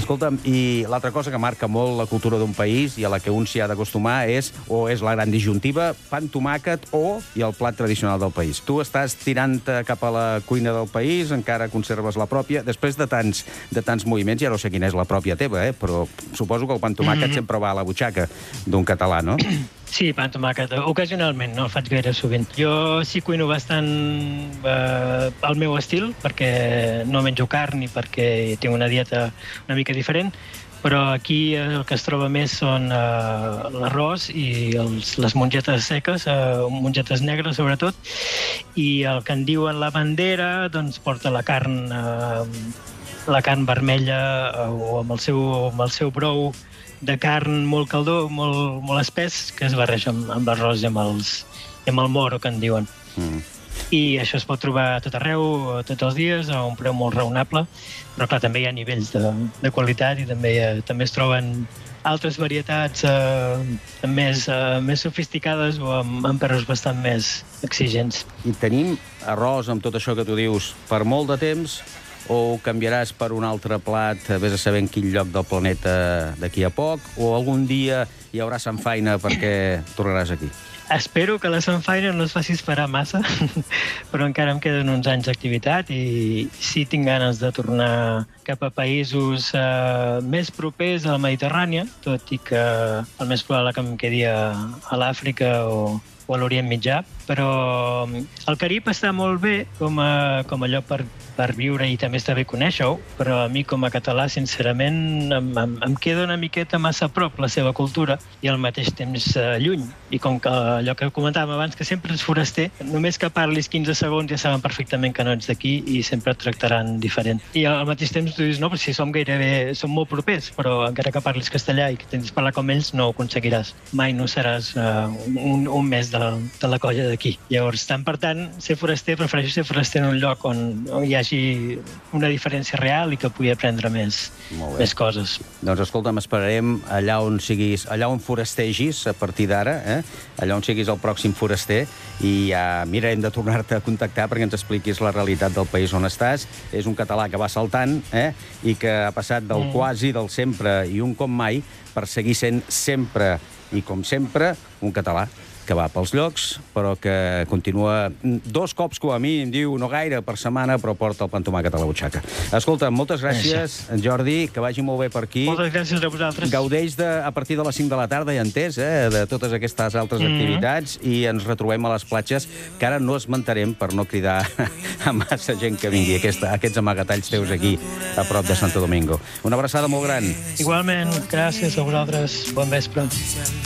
Escolta'm, i l'altra cosa que marca molt la cultura d'un país i a la que un s'hi ha d'acostumar és la gran disjuntiva, pa amb tomàquet i el plat tradicional del país. Tu estàs tirant-te cap a la cuina del país, encara conserves la pròpia, després de tants moviments, ja no sé quina és la pròpia teva, però suposo que el pa amb tomàquet sempre va a la butxaca d'un català, no? Sí, pa amb tomàquet. Ocasionalment, no el faig gaire sovint. Jo sí cuino bastant al meu estil, perquè no menjo carn i perquè tinc una dieta una mica diferent, però aquí el que es troba més són l'arròs i les mongetes seques, mongetes negres sobretot, i el que en diuen la bandera doncs porta la carn vermella o amb el seu brou de carn molt caldó, molt espès, que es barreja amb l'arròs i amb el moro, que en diuen. I això es pot trobar a tot arreu, tots els dies, a un preu molt raonable, però clar, també hi ha nivells de qualitat i també es troben altres varietats més sofisticades o amb preus bastant més exigents. I tenim arròs amb tot això que tu dius per molt de temps, o ho canviaràs per un altre plat, vés a saber en quin lloc del planeta d'aquí a poc, o algun dia hi haurà samfaina perquè tornaràs aquí? Espero que la samfaina no es faci esperar massa, però encara em queden uns anys d'activitat i sí tinc ganes de tornar cap a països més propers a la Mediterrània, tot i que el més probable que em quedi a l'Àfrica o a l'Orient Mitjà, però el Carib està molt bé com a lloc per viure i també està bé conèixer-ho, però a mi com a català, sincerament, em queda una miqueta massa a prop la seva cultura i al mateix temps lluny. I com que allò que comentàvem abans, que sempre ets foraster, només que parlis 15 segons ja saben perfectament que no ets d'aquí i sempre et tractaran diferent. I al mateix temps tu dius, no, però si som molt propers, però encara que parlis castellà i que tinguis parlar com ells, no ho aconseguiràs. Mai no seràs un més de la colla d'aquí. Llavors, tant per tant, ser foraster, prefereixo ser foraster en un lloc on hi hagi una diferència real i que pugui aprendre més coses. Doncs escolta'm, esperarem allà on forestegis a partir d'ara, allà on siguis el pròxim foraster, i ja mirarem de tornar-te a contactar perquè ens expliquis la realitat del país on estàs. És un català que va saltant i que ha passat del quasi, del sempre i un com mai per seguir sent sempre i com sempre un català que va pels llocs, però que continua 2 cops com a mi, em diu, no gaire per setmana, però porta el pa amb tomàquet a la butxaca. Escolta, moltes gràcies, Jordi, que vagi molt bé per aquí. Moltes gràcies a vosaltres. Gaudeix a partir de les 5 de la tarda, ja entès, de totes aquestes altres activitats, i ens retrobem a les platges, que ara no esmentarem per no cridar a massa gent que vingui, aquests amagatalls teus aquí, a prop de Santo Domingo. Una abraçada molt gran. Igualment, gràcies a vosaltres. Bon vespre.